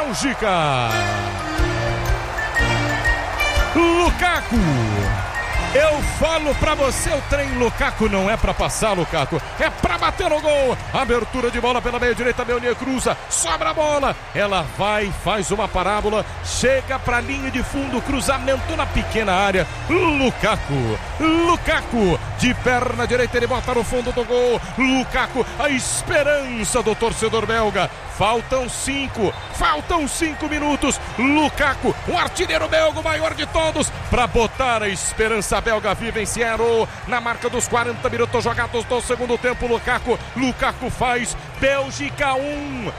Bélgica. Lukaku. Eu falo pra você, o trem Lukaku não é pra passar, Lukaku. É pra bater no gol. Abertura de bola pela meia direita, Meunier cruza, sobra a bola. Ela vai, faz uma parábola, chega pra linha de fundo, cruzamento na pequena área. Lukaku, de perna direita, ele bota no fundo do gol. Lukaku, a esperança do torcedor belga. Faltam 5 minutos. Lukaku, o artilheiro belga, o maior de todos, pra botar a esperança belga viva em Seattle. Na marca dos 40 minutos jogados do segundo tempo, Lukaku faz. Bélgica 1,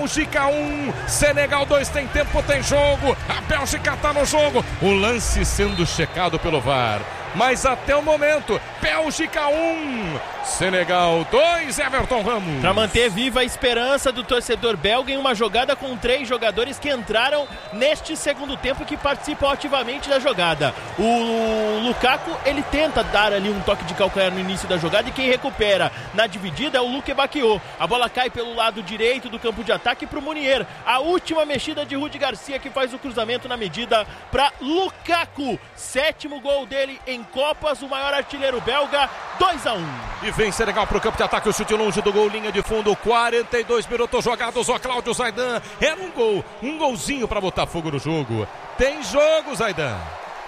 Senegal 2, tem tempo, tem jogo. A Bélgica tá no jogo. O lance sendo checado pelo VAR. Mas até o momento, Bélgica 1, Senegal 2, Everton Ramos. Para manter viva a esperança do torcedor belga em uma jogada com 3 jogadores que entraram neste segundo tempo e que participam ativamente da jogada. O Lukaku, ele tenta dar ali um toque de calcanhar no início da jogada e quem recupera na dividida é o Luke Bacchio. A bola cai pelo lado direito do campo de ataque para o Meunier. A última mexida de Rudi Garcia que faz o cruzamento na medida para Lukaku. 7º gol dele em Copas, o maior artilheiro belga, 2-1. E vem Senegal pro campo de ataque, o chute longe do gol, linha de fundo, 42 minutos jogados, ó Cláudio Zaidan. Era um golzinho pra botar fogo no jogo. Tem jogo, Zaidan.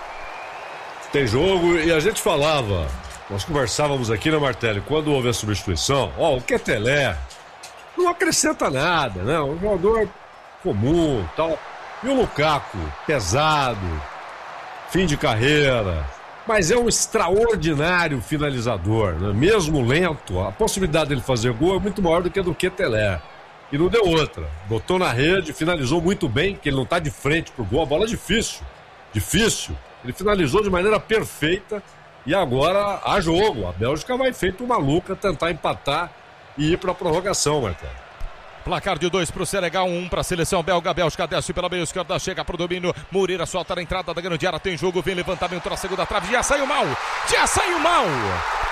Tem jogo e a gente falava, nós conversávamos aqui, né, Martelli, quando houve a substituição, o Ketelé não acrescenta nada, né? Um jogador comum, tal. E o Lukaku, pesado, fim de carreira, mas é um extraordinário finalizador, né? Mesmo lento, a possibilidade dele fazer gol é muito maior do que a do Ketelé. E não deu outra. Botou na rede, finalizou muito bem, que ele não está de frente pro gol. A bola é difícil. Ele finalizou de maneira perfeita e agora há jogo. A Bélgica vai feito maluca tentar empatar e ir para a prorrogação, Marcelo. Placar de 2 para o Senegal, 1 para a seleção belga. A Bélgica desce pela meia esquerda, chega para o domínio. Moreira solta na entrada da grande área, tem jogo, vem levantamento na segunda trave. Já saiu mal.